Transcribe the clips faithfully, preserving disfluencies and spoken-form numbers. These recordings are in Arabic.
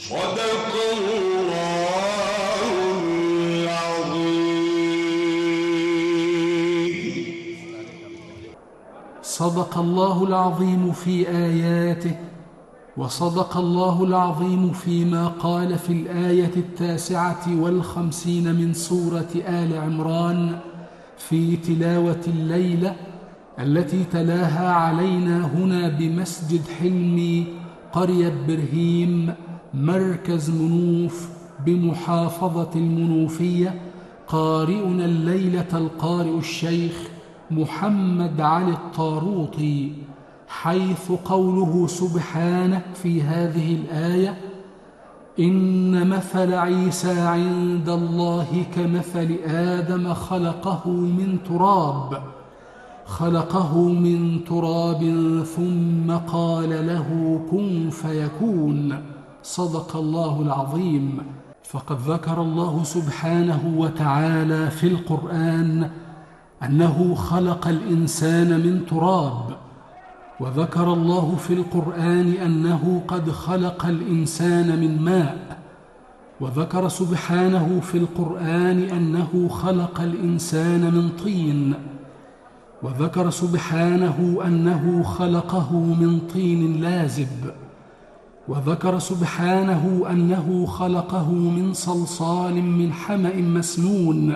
صدق الله العظيم. صدق الله العظيم في آياته، وصدق الله العظيم فيما قال في الآية التاسعة والخمسين من سورة آل عمران في تلاوة الليلة التي تلاها علينا هنا بمسجد حلمي قرية برهيم مركز منوف بمحافظة المنوفية. قارئنا الليلة القارئ الشيخ محمد علي الطاروطي، حيث قوله سبحانه في هذه الآية: إن مثل عيسى عند الله كمثل آدم خلقه من تراب خلقه من تراب ثم قال له كن فيكون. صدق الله العظيم. فقد ذكر الله سبحانه وتعالى في القرآن أنه خلق الإنسان من تراب، وذكر الله في القرآن أنه قد خلق الإنسان من ماء، وذكر سبحانه في القرآن أنه خلق الإنسان من طين، وذكر سبحانه أنه خلقه من طين لازب، وذكر سبحانه أنه خلقه من صلصال من حمأ مسنون،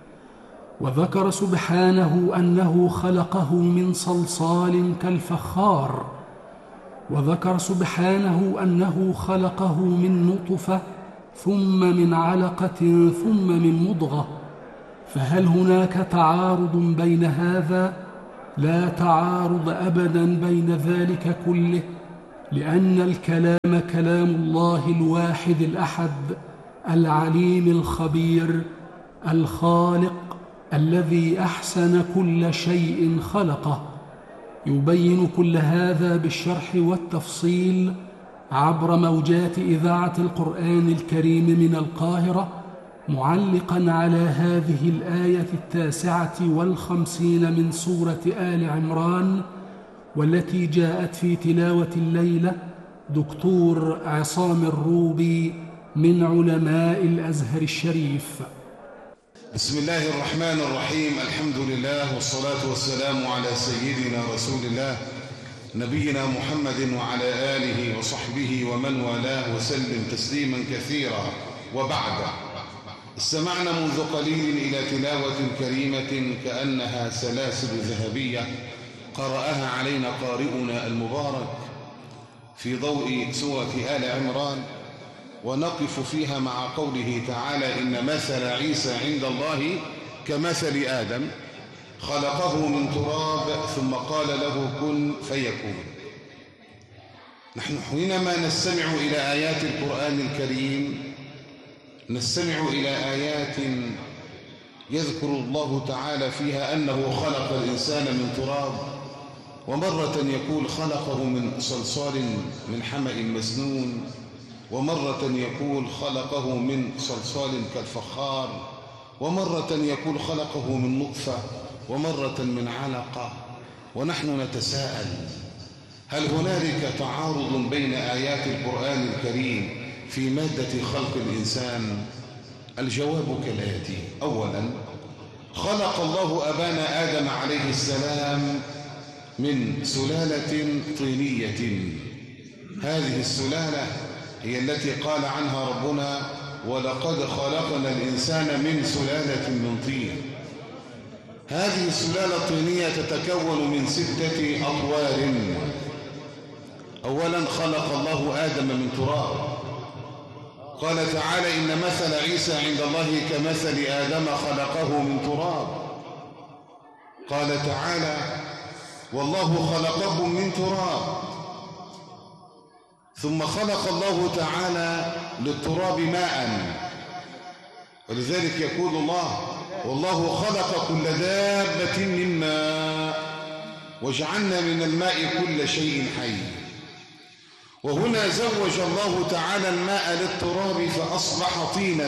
وذكر سبحانه أنه خلقه من صلصال كالفخار، وذكر سبحانه أنه خلقه من نطفة ثم من علقة ثم من مضغة. فهل هناك تعارض بين هذا؟ لا تعارض أبدا بين ذلك كله، لأن الكلام كلام الله الواحد الأحد العليم الخبير الخالق الذي أحسن كل شيء خلقه. يبين كل هذا بالشرح والتفصيل عبر موجات إذاعة القرآن الكريم من القاهرة، معلقا على هذه الآية التاسعة والخمسين من سورة آل عمران، والتي جاءت في تلاوة الليلة دكتور عصام الروبي من علماء الأزهر الشريف. بسم الله الرحمن الرحيم. الحمد لله والصلاة والسلام على سيدنا رسول الله نبينا محمد وعلى آله وصحبه ومن والاه وسلم تسليما كثيرا. وبعد، استمعنا منذ قليل إلى تلاوة كريمة كأنها سلاسل ذهبية قرأها علينا قارئنا المبارك في ضوء سورة آل عمران، ونقف فيها مع قوله تعالى: إن مثل عيسى عند الله كمثل آدم خلقه من تراب ثم قال له كن فيكون. نحن حينما نستمع إلى آيات القرآن الكريم نستمع إلى آيات يذكر الله تعالى فيها أنه خلق الإنسان من تراب، ومرة يقول خلقه من صلصال من حمأ مسنون، ومرة يقول خلقه من صلصال كالفخار، ومرة يقول خلقه من نطفة، ومرة من علقة. ونحن نتساءل: هل هنالك تعارض بين آيات القرآن الكريم في مادة خلق الإنسان؟ الجواب كالآتي: أولا، خلق الله أبانا آدم عليه السلام من سلالة طينية. هذه السلالة هي التي قال عنها ربنا: ولقد خلقنا الإنسان من سلالة من طين. هذه السلالة الطينية تتكون من ستة أطوار. أولا، خلق الله آدم من تراب. قال تعالى: إن مثل عيسى عند الله كمثل آدم خلقه من تراب. قال تعالى: والله خلقكم من تراب. ثم خلق الله تعالى للتراب ماء، ولذلك يقول الله: والله خلق كل دابة من ماء وجعلنا من الماء كل شيء حي. وهنا زوج الله تعالى الماء للتراب فأصبح طينا.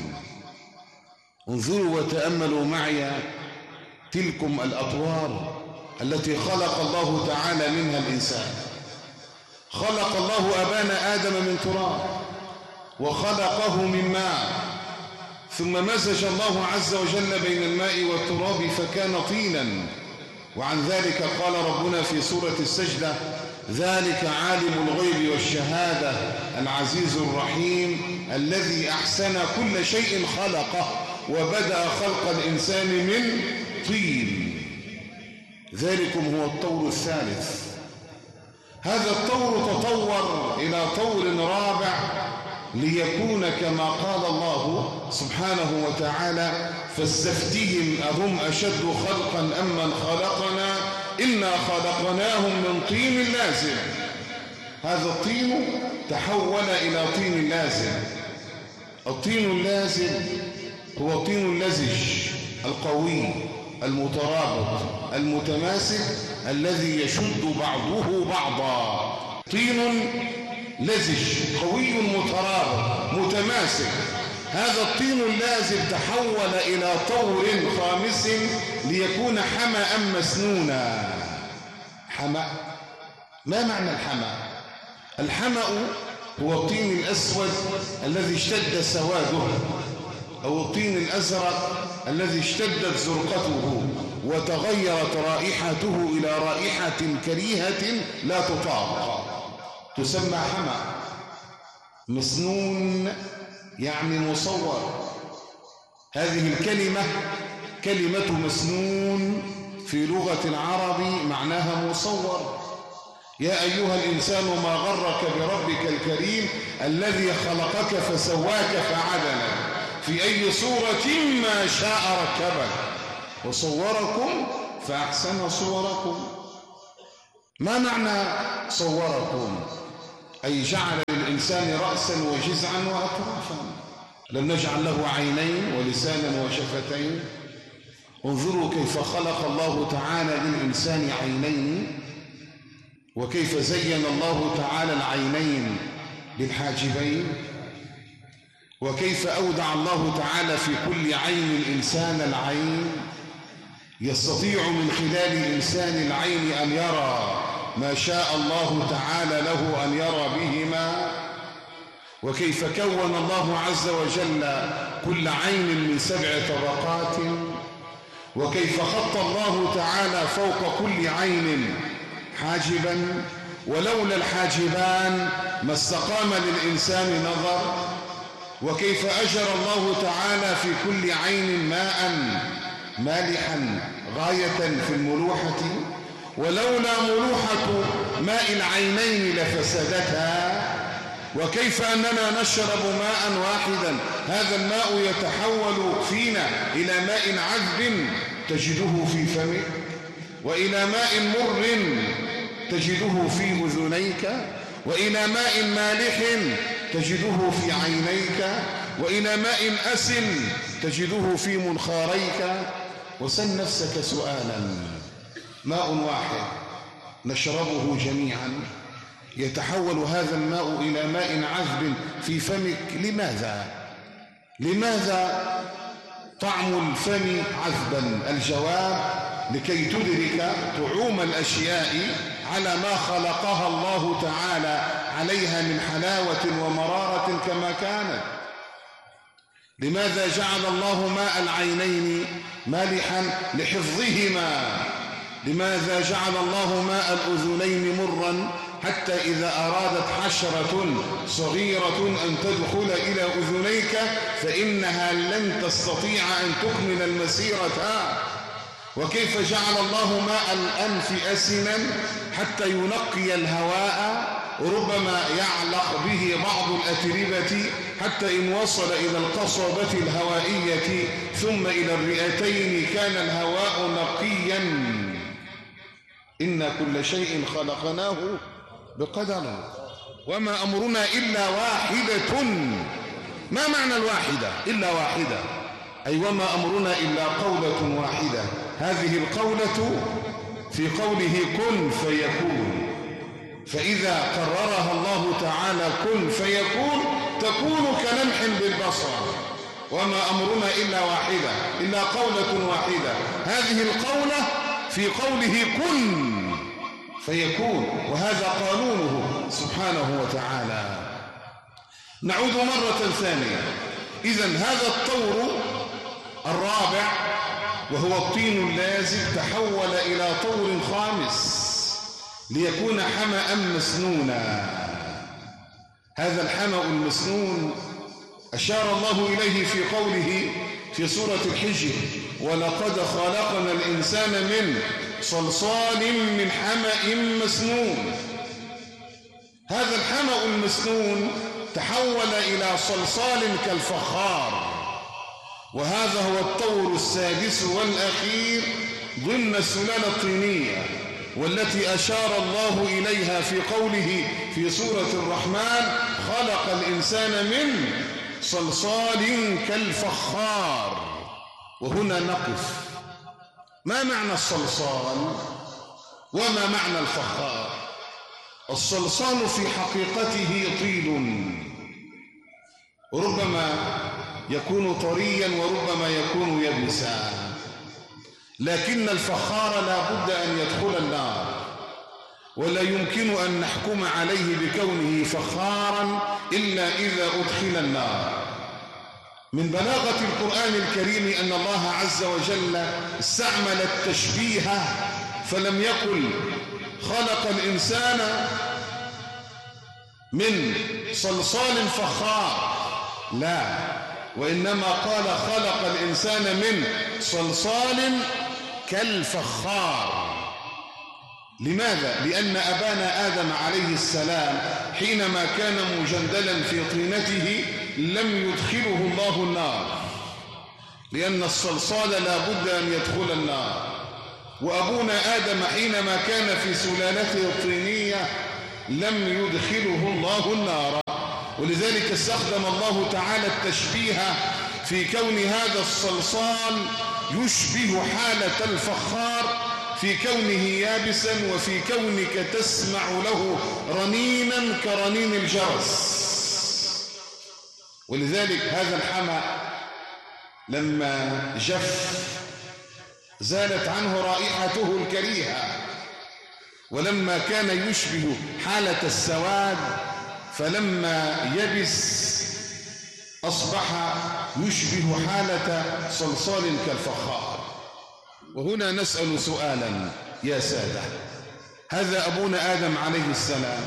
انظروا وتأملوا معي تلكم الأطوار التي خلق الله تعالى منها الإنسان. خلق الله أبانا آدم من تراب، وخلقه من ماء، ثم مزج الله عز وجل بين الماء والتراب فكان طينا. وعن ذلك قال ربنا في سورة السجدة: ذلك عالم الغيب والشهادة العزيز الرحيم الذي أحسن كل شيء خلقه وبدأ خلق الإنسان من طين. ذلكم هو الطور الثالث. هذا الطور تطور إلى طور رابع ليكون كما قال الله سبحانه وتعالى: فاستفتهم أهم أشد خلقا أم من خلقنا إنا خلقناهم من طين لازب. هذا الطين تحول إلى طين لازب. الطين اللازب هو الطين اللزج القوي المترابط المتماسك الذي يشد بعضه بعضا. طين لزج قوي مترابط متماسك. هذا الطين اللازب تحول إلى طور خامس ليكون حمأ مسنونا. حمأ، ما معنى الحمأ؟ الحمأ هو الطين الأسود الذي اشتد سواده، أو الطين الأزرق الذي اشتدت زرقته وتغيرت رائحته إلى رائحة كريهة لا تطاق، تسمى حمأ. مسنون يعني مصور. هذه الكلمة كلمة مسنون في لغة العرب معناها مصور. يا أيها الإنسان ما غرك بربك الكريم الذي خلقك فسواك فعدلك في أي صورة ما شاء ركبك وصوركم فأحسن صوركم. ما معنى صوركم؟ أي جعل للإنسان رأسا وجزعا وأطرافا. لم نجعل له عينين ولسانا وشفتين. انظروا كيف خلق الله تعالى للإنسان عينين، وكيف زين الله تعالى العينين بالحاجبين، وكيف أودع الله تعالى في كل عين الإنسان العين، يستطيع من خلال الإنسان العين أن يرى ما شاء الله تعالى له أن يرى بهما. وكيف كون الله عز وجل كل عين من سبع طبقات، وكيف خط الله تعالى فوق كل عين حاجبا، ولولا الحاجبان ما استقام للإنسان نظر. وكيف أجرى الله تعالى في كل عين ماء مالحا غاية في الملوحة، ولولا ملوحة ماء العينين لفسدتها. وكيف أننا نشرب ماء واحدا هذا الماء يتحول فينا إلى ماء عذب تجده في فمك، وإلى ماء مر تجده في أذنيك، وإلى ماء مالح تجده في عينيك، وإلى ماء أسن تجده في منخاريك. وسل نفسك سؤالا: ماء واحد نشربه جميعا يتحول هذا الماء إلى ماء عذب في فمك، لماذا؟ لماذا طعم الفم عذبا؟ الجواب: لكي تدرك طعوم الأشياء على ما خلقها الله تعالى عليها من حلاوة ومرارة كما كانت. لماذا جعل الله ماء العينين مالحا؟ لحفظهما. لماذا جعل الله ماء الأذنين مرا؟ حتى إذا أرادت حشرة صغيرة أن تدخل إلى أذنيك فإنها لن تستطيع أن تكمل المسيرة. وكيف جعل الله ماء الأنف أسنا حتى ينقي الهواء، ربما يعلق به بعض الأتربة حتى إن وصل إلى القصبة الهوائية ثم إلى الرئتين كان الهواء نقيا. إن كل شيء خلقناه بقدر وما أمرنا إلا واحدة. ما معنى الواحدة؟ إلا واحدة، أي وما أمرنا إلا قولة واحدة. هذه القولة في قوله كن فيكون، فإذا قررها الله تعالى كن فيكون تكون كلمح بالبصر. وما أمرنا إلا واحدة، إلا قولة واحدة. هذه القولة في قوله كن فيكون، وهذا قانونه سبحانه وتعالى. نعود مرة ثانية. إذن هذا الطور الرابع وهو الطين اللازب تحول إلى طور خامس ليكون حمأ مسنونا. هذا الحمأ المسنون أشار الله إليه في قوله في سورة الحجر: ولقد خلقنا الإنسان من صلصال من حمأ مسنون. هذا الحمأ المسنون تحول إلى صلصال كالفخار، وهذا هو الطور السادس والأخير ضمن السلالة الطينية، والتي أشار الله إليها في قوله في سورة الرحمن: خلق الإنسان من صلصال كالفخار. وهنا نقف، ما معنى الصلصال وما معنى الفخار؟ الصلصال في حقيقته طين، ربما يكون طريا وربما يكون يبسا، لكن الفخار لا بد أن يدخل النار، ولا يمكن أن نحكم عليه بكونه فخارا إلا إذا أدخل النار. من بلاغة القرآن الكريم أن الله عز وجل استعمل التشبيه، فلم يقل خلق الإنسان من صلصال فخار، لا، وإنما قال خلق الإنسان من صلصال كالفخار. لماذا؟ لأن أبانا آدم عليه السلام حينما كان مجندلا في طينته لم يدخله الله النار، لأن الصلصال لا بد أن يدخل النار. وأبونا آدم حينما كان في سلالته الطينية لم يدخله الله النار، ولذلك استخدم الله تعالى التشبيه في كون هذا الصلصال يشبه حالة الفخار في كونه يابسا، وفي كونك تسمع له رنينا كرنين الجرس. ولذلك هذا الحمأ لما جف زالت عنه رائحته الكريهة، ولما كان يشبه حالة السواد فلما يبس أصبح يشبه حالة صلصال كالفخار. وهنا نسأل سؤالا يا سادة: هذا أبونا آدم عليه السلام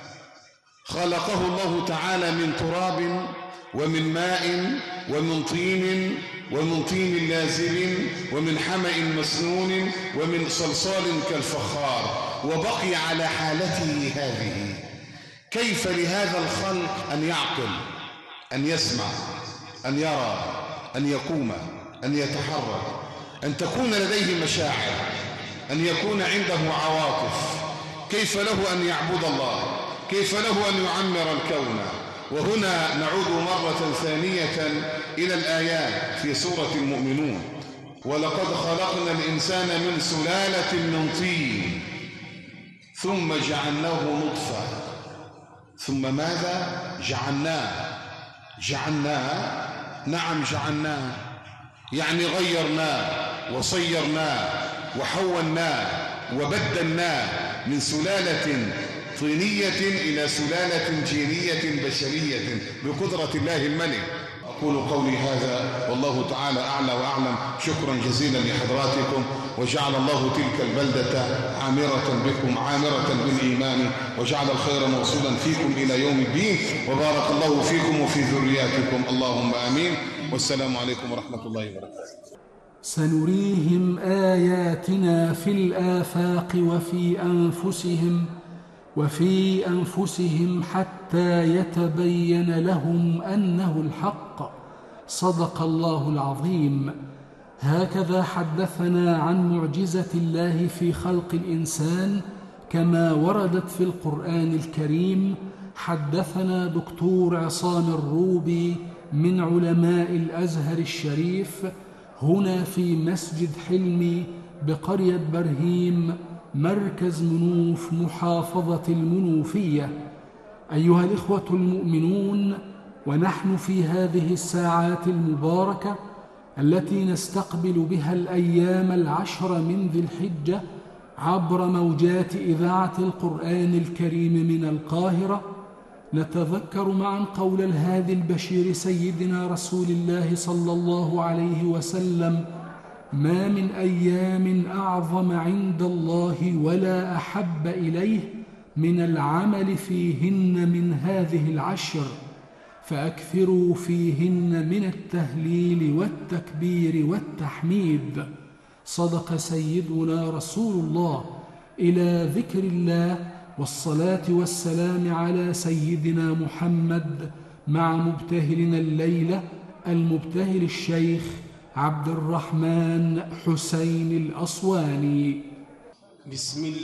خلقه الله تعالى من تراب ومن ماء ومن طين ومن طين لازب ومن حمأ مسنون ومن صلصال كالفخار، وبقي على حالته هذه. كيف لهذا الخلق أن يعقل، أن يسمع، أن يرى، أن يقوم، أن يتحرك، أن تكون لديه مشاعر، أن يكون عنده عواطف؟ كيف له أن يعبد الله؟ كيف له أن يعمر الكون؟ وهنا نعود مرة ثانية إلى الآيات في سورة المؤمنون: ولقد خلقنا الإنسان من سلالة من طين ثم جعلناه نطفة ثم ماذا؟ جعلناه جعلناه نعم جعلناه، يعني غيرناه وصيرناه وحولناه وبدلناه من سلالة طينية إلى سلالة جينية بشرية بقدرة الله الملك. أقول قولي هذا والله تعالى أعلى وأعلم. شكرا جزيلا لحضراتكم، وجعل الله تلك البلدة عامرة بكم، عامرة بالإيمان، وجعل الخير موصولا فيكم إلى يوم الدين، وبارك الله فيكم وفي ذرياتكم، اللهم آمين. والسلام عليكم ورحمة الله وبركاته. سنريهم آياتنا في الآفاق وفي أنفسهم وفي أنفسهم حتى يتبين لهم أنه الحق. صدق الله العظيم. هكذا حدثنا عن معجزة الله في خلق الإنسان كما وردت في القرآن الكريم. حدثنا دكتور عصام الروبي من علماء الأزهر الشريف هنا في مسجد حلمي بقرية برهيم مركز منوف محافظة المنوفية. أيها الإخوة المؤمنون، ونحن في هذه الساعات المباركة التي نستقبل بها الأيام العشر من ذي الحجة عبر موجات إذاعة القرآن الكريم من القاهرة، نتذكر معا قول الهادي البشير سيدنا رسول الله صلى الله عليه وسلم: ما من أيام أعظم عند الله ولا أحب إليه من العمل فيهن من هذه العشر، فأكثروا فيهن من التهليل والتكبير والتحميد. صدق سيدنا رسول الله. إلى ذكر الله والصلاة والسلام على سيدنا محمد مع مبتهلنا الليلة المبتهل الشيخ عبد الرحمن حسين الأصواني. بسم الله.